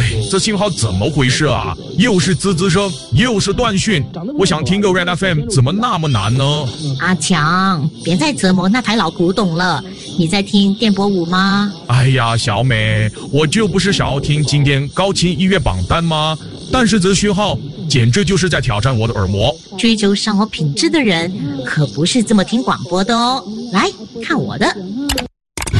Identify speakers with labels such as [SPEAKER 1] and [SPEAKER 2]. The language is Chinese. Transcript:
[SPEAKER 1] 哎，这信号怎么回事啊？又是滋滋声，又是断讯。我想听个 Red FM， 怎么那么难呢？
[SPEAKER 2] 阿强，别再折磨那台老古董了。你在听电波5吗？
[SPEAKER 1] 哎呀，小美，我就不是想要听今天高清音乐榜单吗？但是这讯号简直就是在挑战我的耳膜。
[SPEAKER 2] 追求生活品质的人可不是这么听广播的哦。来看我的。